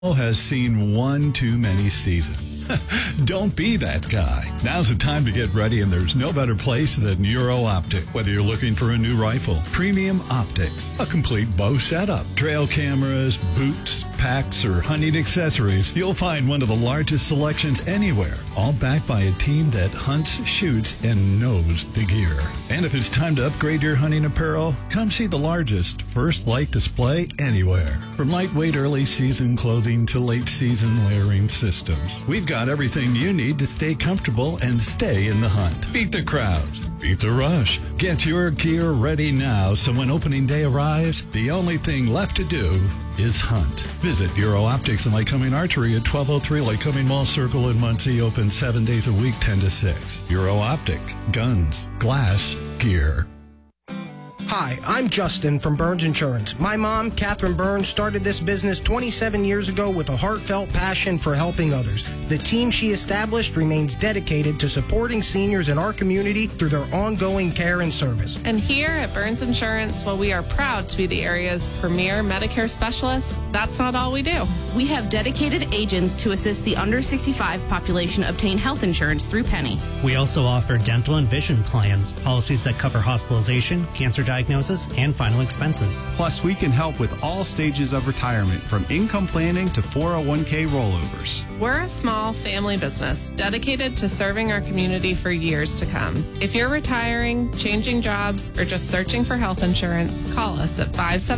has seen one too many seasons. Don't be that guy. Now's the time to get ready, and there's no better place than Euro Optic. Whether you're looking for a new rifle, premium optics, a complete bow setup, trail cameras, boots, packs, or hunting accessories, you'll find one of the largest selections anywhere, all backed by a team that hunts, shoots, and knows the gear. And if it's time to upgrade your hunting apparel, come see the largest First Light display anywhere. From lightweight early season clothing to late season layering systems, we've got everything you need to stay comfortable and stay in the hunt. Beat the crowds. Beat the rush. Get your gear ready now, so when opening day arrives, the only thing left to do is hunt. Visit Euro Optics and Lycoming Archery at 1203 Lycoming Mall Circle in Muncie, open 7 days a week, 10 to 6. Euro Optic. Guns. Glass. Gear. Hi, I'm Justin from Burns Insurance. My mom, Catherine Burns, started this business 27 years ago with a heartfelt passion for helping others. The team she established remains dedicated to supporting seniors in our community through their ongoing care and service. And here at Burns Insurance, while we are proud to be the area's premier Medicare specialists, that's not all we do. We have dedicated agents to assist the under 65 population obtain health insurance through Penny. We also offer dental and vision plans, policies that cover hospitalization, cancer diagnosis, and final expenses. Plus, we can help with all stages of retirement, from income planning to 401k rollovers. We're a small family business dedicated to serving our community for years to come. If you're retiring, changing jobs, or just searching for health insurance, call us at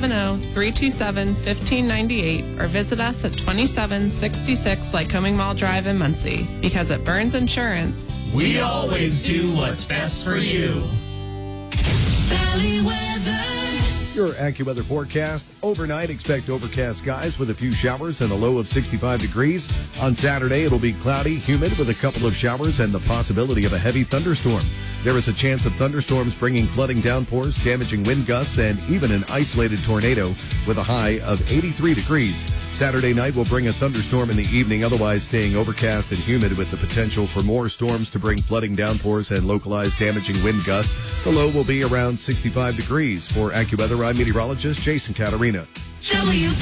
570-327-1598 or visit us at 2766 Lycoming Mall Drive in Muncie. Because at Burns Insurance, we always do what's best for you. Valley weather. Your AccuWeather forecast. Overnight, expect overcast skies with a few showers and a low of 65 degrees. On Saturday, it'll be cloudy, humid with a couple of showers and the possibility of a heavy thunderstorm. There is a chance of thunderstorms bringing flooding downpours, damaging wind gusts, and even an isolated tornado with a high of 83 degrees. Saturday night will bring a thunderstorm in the evening, otherwise staying overcast and humid with the potential for more storms to bring flooding downpours and localized damaging wind gusts. The low will be around 65 degrees. For AccuWeather, I'm meteorologist Jason Catarina.